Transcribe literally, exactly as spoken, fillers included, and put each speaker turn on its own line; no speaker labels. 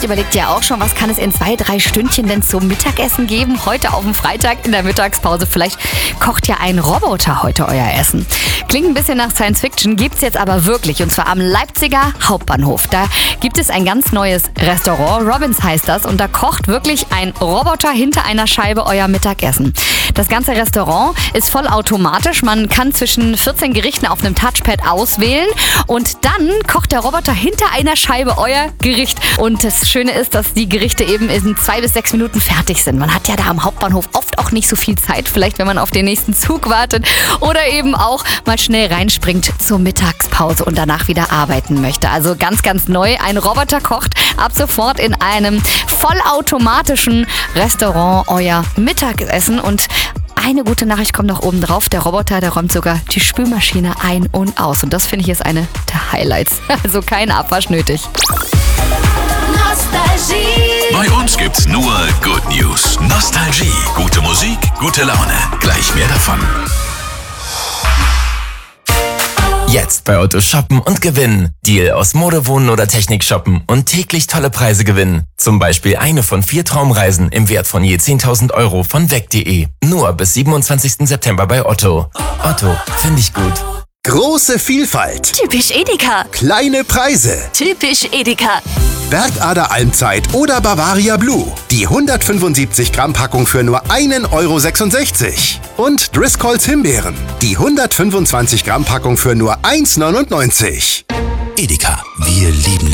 Vielleicht überlegt ihr auch schon, was kann es in zwei, drei Stündchen denn zum Mittagessen geben? Heute auf dem Freitag in der Mittagspause. Vielleicht kocht ja ein Roboter heute euer Essen. Klingt ein bisschen nach Science Fiction, gibt's jetzt aber wirklich. Und zwar am Leipziger Hauptbahnhof. Da gibt es ein ganz neues Restaurant. Robins heißt das. Und da kocht wirklich ein Roboter hinter einer Scheibe euer Mittagessen. Das ganze Restaurant ist vollautomatisch. Man kann zwischen vierzehn Gerichten auf einem Touchpad auswählen. Und dann kocht der Roboter hinter einer Scheibe euer Gericht. Und das Schöne ist, dass die Gerichte eben in zwei bis sechs Minuten fertig sind. Man hat ja da am Hauptbahnhof oft auch nicht so viel Zeit. Vielleicht, wenn man auf den nächsten Zug wartet. Oder eben auch mal schnell reinspringt zur Mittagspause und danach wieder arbeiten möchte. Also ganz, ganz neu. Ein Roboter kocht ab sofort in einem vollautomatischen Restaurant euer Mittagessen. Und eine gute Nachricht kommt noch oben drauf. Der Roboter, der räumt sogar die Spülmaschine ein und aus. Und das finde ich ist eine der Highlights. Also kein Abwasch nötig.
Nostalgie. Bei uns gibt's nur Good News. Nostalgie. Gute Musik, gute Laune. Gleich mehr davon.
Jetzt bei Otto shoppen und gewinnen. Deal aus Mode, Wohnen oder Technik shoppen und täglich tolle Preise gewinnen. Zum Beispiel eine von vier Traumreisen im Wert von je zehntausend Euro von weg punkt de. Nur bis siebenundzwanzigsten September bei Otto. Otto, finde ich gut.
Große Vielfalt.
Typisch Edeka.
Kleine Preise.
Typisch Edeka.
Bergader Almzeit oder Bavaria Blue. Die hundertfünfundsiebzig Gramm Packung für nur einen Euro sechsundsechzig. Und Driscolls Himbeeren. Die hundertfünfundzwanzig Gramm Packung für nur eins neunundneunzig.
Edeka, wir lieben